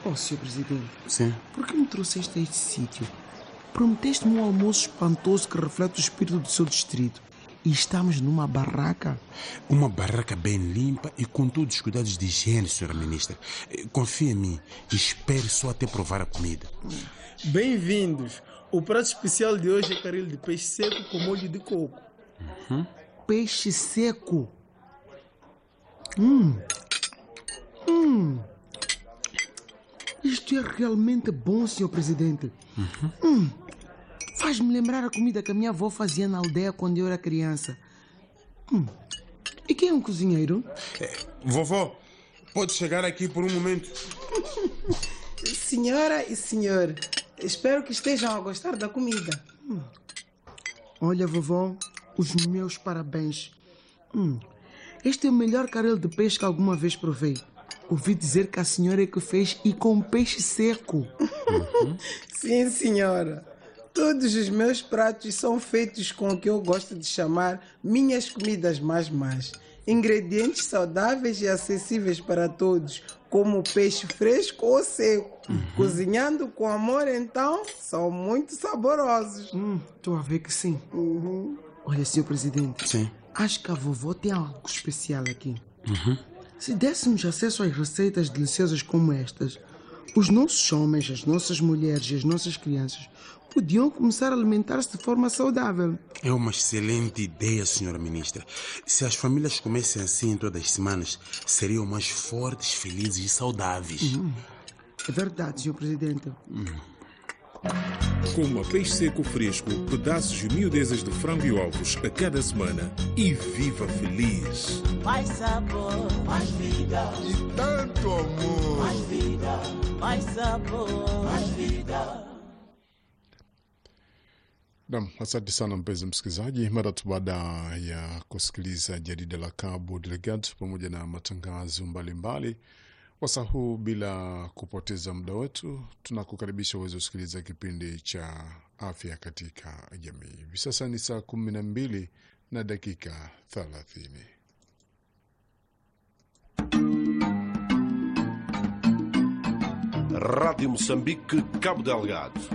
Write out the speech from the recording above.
Oh, Sr. Presidente, Sim. por que me trouxeste a este sítio? Prometeste-me um almoço espantoso que reflete o espírito do seu distrito. E estamos numa barraca. Uma barraca bem limpa e com todos os cuidados de higiene, senhora ministra. Confia em mim e espere só até provar a comida. Bem-vindos. O prato especial de hoje é caril de peixe seco com molho de coco. Peixe seco. Isto é realmente bom, Sr. Presidente. Faz-me lembrar a comida que a minha avó fazia na aldeia quando eu era criança. E quem é um cozinheiro? Vovó, pode chegar aqui por um momento? Senhora e senhor, espero que estejam a gostar da comida. Olha, vovó, os meus parabéns. Este é o melhor caril de peixe que alguma vez provei. Ouvi dizer que a senhora é que fez e com peixe seco. Sim, senhora. Todos os meus pratos são feitos com o que eu gosto de chamar minhas comidas mais. Ingredientes saudáveis e acessíveis para todos, como peixe fresco ou seco. Cozinhando com amor, então, são muito saborosos. Estou a ver que sim. Olha, Sr. Presidente. Sim. Acho que a vovó tem algo especial aqui. Se dessemos acesso às receitas deliciosas como estas, os nossos homens, as nossas mulheres e as nossas crianças podiam começar a alimentar-se de forma saudável. É uma excelente ideia, senhora ministra. Se as famílias comessem assim todas as semanas, seriam mais fortes, felizes e saudáveis. É verdade, Sr. Presidente. Coma peixe seco fresco, pedaços e miudezas de frango e ovos a cada semana e viva feliz. Mais sabor, mais vida. E tanto amor. Mais vida, mais sabor, mais vida. Naam, asante sana mpenzi msikilizaji. Mara tu baada ya kusikiliza jarida la Cabo Delgado pamoja na matangazo mbalimbali, wasa huu bila kupoteza muda wetu, tunakukaribisha uweze kusikiliza kipindi cha afya katika jamii. Hivi sasa ni saa 12 na dakika 30. Rádio Moçambique, Cabo Delgado.